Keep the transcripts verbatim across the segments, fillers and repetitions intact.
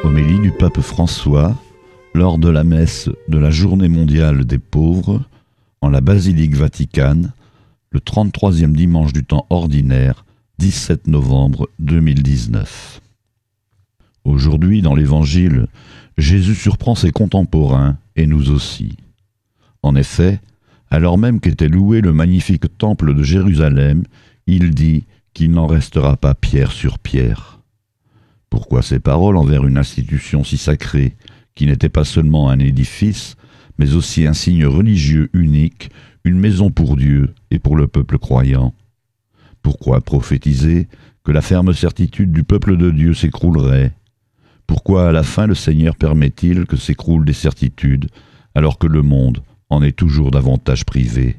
Homélie du pape François lors de la messe de la Journée mondiale des pauvres en la basilique Vaticane le trente-troisième dimanche du temps ordinaire, dix-sept novembre deux mille dix-neuf. Aujourd'hui, dans l'Évangile, Jésus surprend ses contemporains et nous aussi. En effet, alors même qu'était loué le magnifique temple de Jérusalem, il dit qu'il n'en restera pas pierre sur pierre. Pourquoi ces paroles envers une institution si sacrée, qui n'était pas seulement un édifice, mais aussi un signe religieux unique, une maison pour Dieu et pour le peuple croyant? Pourquoi prophétiser que la ferme certitude du peuple de Dieu s'écroulerait? Pourquoi à la fin le Seigneur permet-il que s'écroulent des certitudes, alors que le monde en est toujours davantage privé?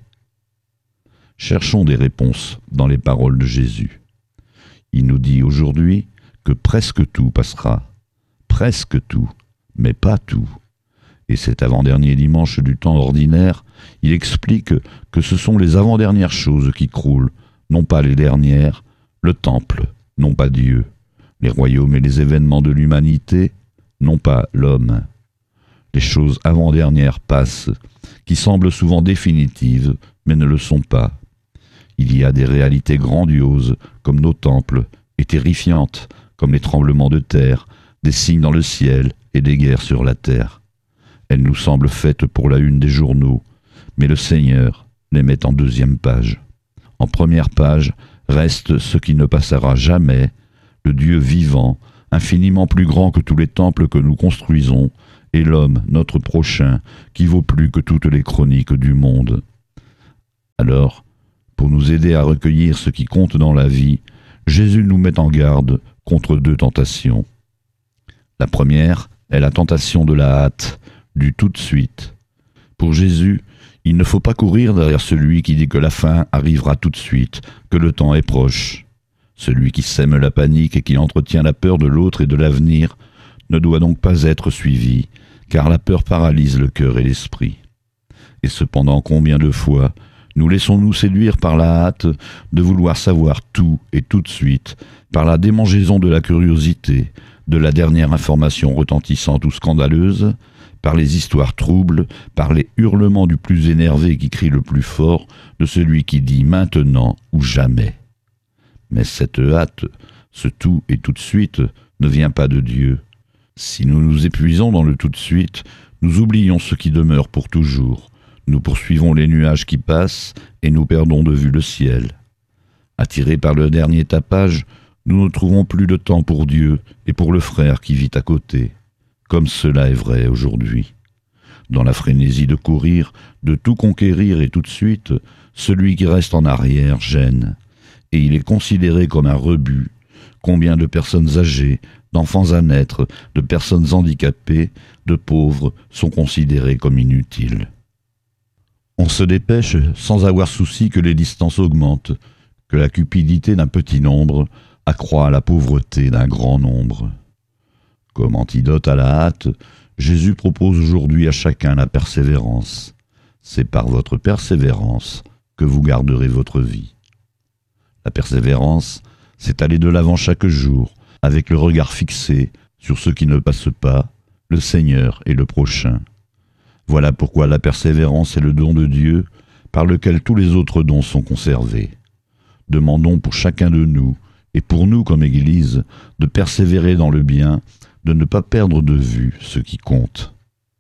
Cherchons des réponses dans les paroles de Jésus. Il nous dit aujourd'hui que presque tout passera, presque tout, mais pas tout. Et cet avant-dernier dimanche du temps ordinaire, il explique que ce sont les avant-dernières choses qui croulent, non pas les dernières, le temple, non pas Dieu, les royaumes et les événements de l'humanité, non pas l'homme. Les choses avant-dernières passent, qui semblent souvent définitives, mais ne le sont pas. Il y a des réalités grandioses, comme nos temples, et terrifiantes, comme les tremblements de terre, des signes dans le ciel et des guerres sur la terre. Elles nous semblent faites pour la une des journaux, mais le Seigneur les met en deuxième page. En première page reste ce qui ne passera jamais, le Dieu vivant, infiniment plus grand que tous les temples que nous construisons, et l'homme, notre prochain, qui vaut plus que toutes les chroniques du monde. Alors, pour nous aider à recueillir ce qui compte dans la vie, Jésus nous met en garde contre deux tentations. La première est la tentation de la hâte, du tout de suite. Pour Jésus, il ne faut pas courir derrière celui qui dit que la fin arrivera tout de suite, que le temps est proche. Celui qui sème la panique et qui entretient la peur de l'autre et de l'avenir ne doit donc pas être suivi, car la peur paralyse le cœur et l'esprit. Et cependant, combien de fois nous laissons-nous séduire par la hâte de vouloir savoir tout et tout de suite, par la démangeaison de la curiosité, de la dernière information retentissante ou scandaleuse, par les histoires troubles, par les hurlements du plus énervé qui crie le plus fort, de celui qui dit maintenant ou jamais. Mais cette hâte, ce tout et tout de suite, ne vient pas de Dieu. Si nous nous épuisons dans le tout de suite, nous oublions ce qui demeure pour toujours. Nous poursuivons les nuages qui passent et nous perdons de vue le ciel. Attirés par le dernier tapage, nous ne trouvons plus de temps pour Dieu et pour le frère qui vit à côté, comme cela est vrai aujourd'hui. Dans la frénésie de courir, de tout conquérir et tout de suite, celui qui reste en arrière gêne, et il est considéré comme un rebut. Combien de personnes âgées, d'enfants à naître, de personnes handicapées, de pauvres sont considérés comme inutiles. On se dépêche sans avoir souci que les distances augmentent, que la cupidité d'un petit nombre accroît la pauvreté d'un grand nombre. Comme antidote à la hâte, Jésus propose aujourd'hui à chacun la persévérance. C'est par votre persévérance que vous garderez votre vie. La persévérance, c'est aller de l'avant chaque jour, avec le regard fixé sur ce qui ne passe pas, le Seigneur et le prochain. Voilà pourquoi la persévérance est le don de Dieu, par lequel tous les autres dons sont conservés. Demandons pour chacun de nous, et pour nous comme Église, de persévérer dans le bien, de ne pas perdre de vue ce qui compte.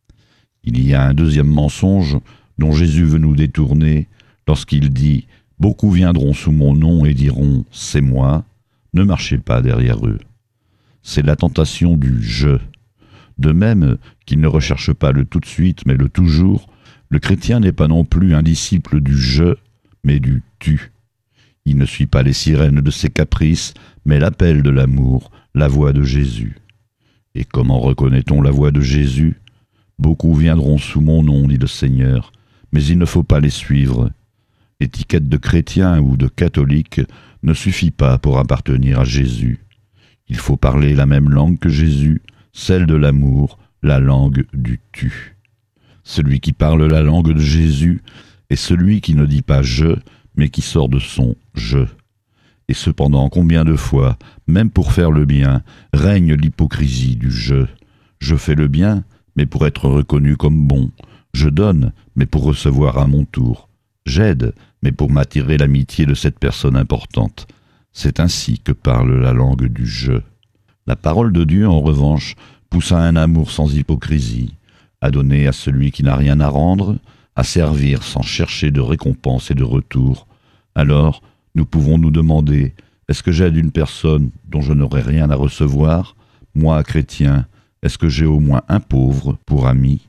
Il y a un deuxième mensonge dont Jésus veut nous détourner lorsqu'il dit « Beaucoup viendront sous mon nom et diront « C'est moi », ne marchez pas derrière eux ». C'est la tentation du « je ». De même qu'il ne recherche pas le tout de suite, mais le toujours, le chrétien n'est pas non plus un disciple du « je », mais du « tu ». Il ne suit pas les sirènes de ses caprices, mais l'appel de l'amour, la voix de Jésus. Et comment reconnaît-on la voix de Jésus? Beaucoup viendront sous mon nom, dit le Seigneur, mais il ne faut pas les suivre. L'étiquette de chrétien ou de catholique ne suffit pas pour appartenir à Jésus. Il faut parler la même langue que Jésus, celle de l'amour, la langue du tu. Celui qui parle la langue de Jésus est celui qui ne dit pas « je », mais qui sort de son « je ». Et cependant, combien de fois, même pour faire le bien, règne l'hypocrisie du je. Je fais le bien, mais pour être reconnu comme bon. Je donne, mais pour recevoir à mon tour. J'aide, mais pour m'attirer l'amitié de cette personne importante. C'est ainsi que parle la langue du je. La parole de Dieu, en revanche, pousse à un amour sans hypocrisie, à donner à celui qui n'a rien à rendre, à servir sans chercher de récompense et de retour. Alors, nous pouvons nous demander, est-ce que j'aide une personne dont je n'aurai rien à recevoir? Moi, chrétien, est-ce que j'ai au moins un pauvre pour ami?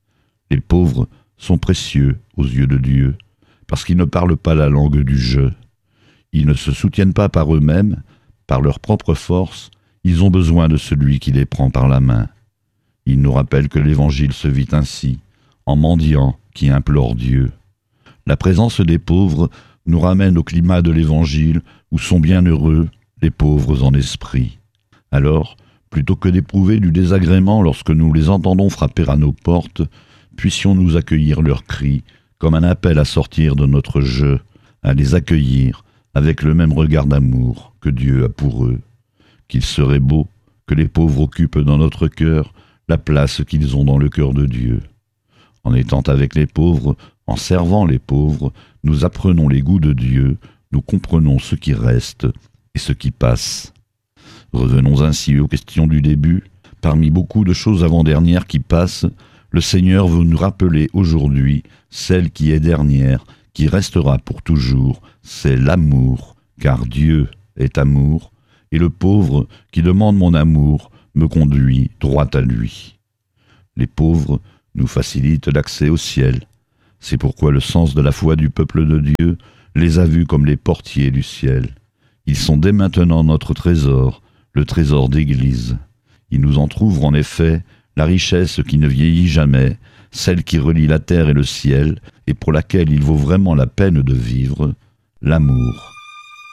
Les pauvres sont précieux aux yeux de Dieu, parce qu'ils ne parlent pas la langue du je. Ils ne se soutiennent pas par eux-mêmes, par leur propre force, ils ont besoin de celui qui les prend par la main. Ils nous rappellent que l'Évangile se vit ainsi, en mendiant qui implore Dieu. La présence des pauvres nous ramène au climat de l'Évangile où sont bien heureux les pauvres en esprit. Alors, plutôt que d'éprouver du désagrément lorsque nous les entendons frapper à nos portes, puissions-nous accueillir leurs cris comme un appel à sortir de notre jeu, à les accueillir avec le même regard d'amour que Dieu a pour eux. Qu'il serait beau que les pauvres occupent dans notre cœur la place qu'ils ont dans le cœur de Dieu. En étant avec les pauvres, en servant les pauvres, nous apprenons les goûts de Dieu, nous comprenons ce qui reste et ce qui passe. Revenons ainsi aux questions du début. Parmi beaucoup de choses avant-dernières qui passent, le Seigneur veut nous rappeler aujourd'hui celle qui est dernière, qui restera pour toujours, c'est l'amour, car Dieu est amour, et le pauvre qui demande mon amour me conduit droit à lui. Les pauvres nous facilitent l'accès au ciel. C'est pourquoi le sens de la foi du peuple de Dieu les a vus comme les portiers du ciel. Ils sont dès maintenant notre trésor, le trésor d'Église. Ils nous entr'ouvrent en effet la richesse qui ne vieillit jamais, celle qui relie la terre et le ciel, et pour laquelle il vaut vraiment la peine de vivre, l'amour.